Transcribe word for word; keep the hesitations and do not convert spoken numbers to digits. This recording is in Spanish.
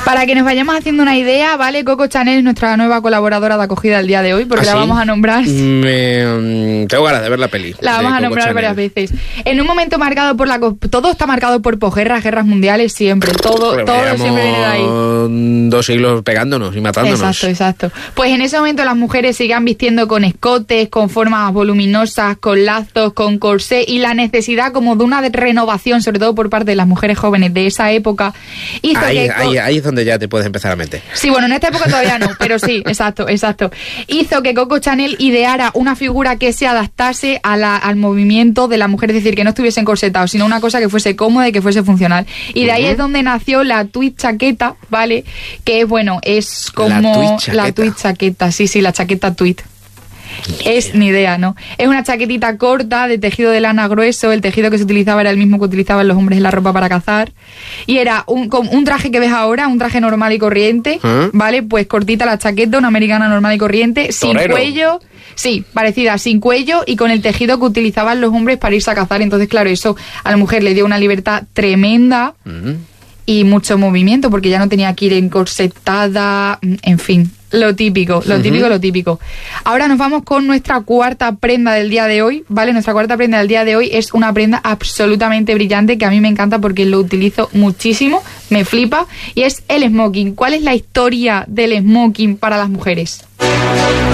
Para que nos vayamos haciendo una idea, ¿vale? Coco Chanel es nuestra nueva colaboradora de acogida del día de hoy, porque ¿Ah, la sí? vamos a nombrar. Me, tengo ganas de ver la peli. La vamos a Coco nombrar Chanel. varias veces. En un momento marcado por la... Todo está marcado por posguerras, guerras mundiales, siempre. Todo, Porque todo llevamos siempre viene de ahí. dos siglos pegándonos y matándonos. Exacto, exacto. Pues en ese momento las mujeres siguen vistiendo con escotes, con formas voluminosas, con lazos, con corsé, y la necesidad como de una de renovación, sobre todo por parte de las mujeres jóvenes de esa época, hizo Ahí, que... ahí, ahí es donde ya te puedes empezar a meter. Sí, bueno, en esta época todavía no, pero sí, exacto, exacto. Hizo que Coco Chanel ideara una figura que se adaptase a la, al movimiento de la mujer, es decir, que no estuviese encorsetado, sino una cosa que fuese cómoda y que fuese funcional. Y de ahí uh-huh. es donde nació la tweed chaqueta, ¿vale? Que es, bueno, es como... La tweed chaqueta. La tweed chaqueta, sí, sí, la chaqueta tweed. Ni es idea. Ni idea, ¿no? Es una chaquetita corta de tejido de lana grueso. El tejido que se utilizaba era el mismo que utilizaban los hombres en la ropa para cazar. Y era un, un traje que ves ahora, un traje normal y corriente, ¿eh? ¿Vale? Pues cortita la chaqueta, una americana normal y corriente, sin Torero. cuello. Sí, parecida, sin cuello y con el tejido que utilizaban los hombres para irse a cazar. Entonces, claro, eso a la mujer le dio una libertad tremenda uh-huh. y mucho movimiento, porque ya no tenía que ir encorsetada, en fin. Lo típico, lo típico, uh-huh. lo típico. Ahora nos vamos con nuestra cuarta prenda del día de hoy, ¿vale? Nuestra cuarta prenda del día de hoy es una prenda absolutamente brillante que a mí me encanta porque lo utilizo muchísimo, me flipa, y es el smoking. ¿Cuál es la historia del smoking para las mujeres?